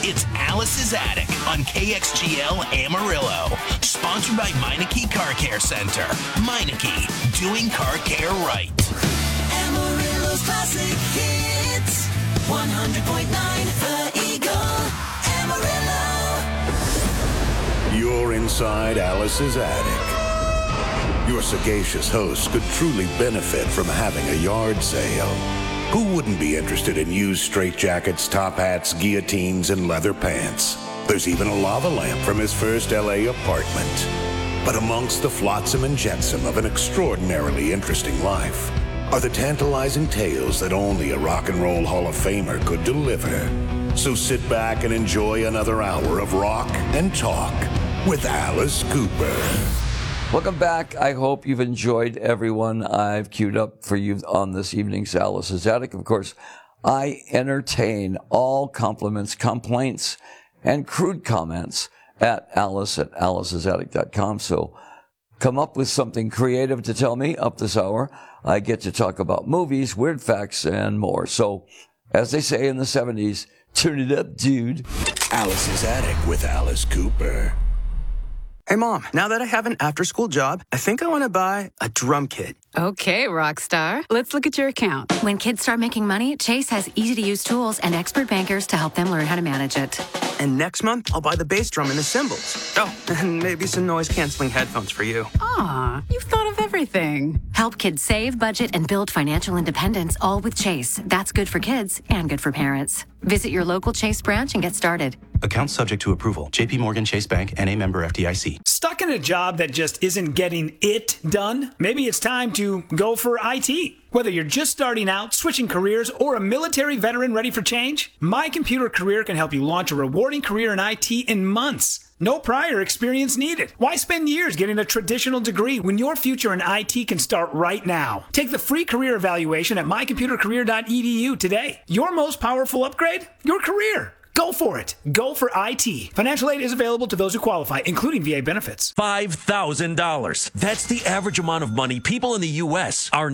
It's Alice's Attic on KXGL Amarillo. Sponsored by Meineke Car Care Center. Meineke, doing car care right. Amarillo's classic hits. 100.9 The Eagle. Amarillo. You're inside Alice's Attic. Your sagacious hosts could truly benefit from having a yard sale. Who wouldn't be interested in used straitjackets, top hats, guillotines, and leather pants? There's even a lava lamp from his first LA apartment. But amongst the flotsam and jetsam of an extraordinarily interesting life are the tantalizing tales that only a rock and roll Hall of Famer could deliver. So sit back and enjoy another hour of rock and talk with Alice Cooper. Welcome back. I hope you've enjoyed everyone I've queued up for you on this evening's Alice's Attic. Of course, I entertain all compliments, complaints, and crude comments at alice@alicesattic.com. So come up with something creative to tell me up this hour. I get to talk about movies, weird facts, and more. So, as they say in the 70s, turn it up, dude. Alice's Attic with Alice Cooper. Hey, Mom, now that I have an after-school job, I think I want to buy a drum kit. Okay, Rockstar. Let's look at your account. When kids start making money, Chase has easy-to-use tools and expert bankers to help them learn how to manage it. And next month, I'll buy the bass drum and the cymbals. Oh, and maybe some noise-canceling headphones for you. Aw, you've thought of everything. Help kids save, budget, and build financial independence, all with Chase. That's good for kids and good for parents. Visit your local Chase branch and get started. Account subject to approval. JP Morgan Chase Bank, N.A. member FDIC. Stuck in a job that just isn't getting it done? Maybe it's time to go for IT. Whether you're just starting out, switching careers, or a military veteran ready for change, My Computer Career can help you launch a rewarding career in IT in months. No prior experience needed. Why spend years getting a traditional degree when your future in IT can start right now? Take the free career evaluation at mycomputercareer.edu today. Your most powerful upgrade? Your career. Go for it. Go for IT. Financial aid is available to those who qualify, including VA benefits. $5,000. That's the average amount of money people in the U.S. are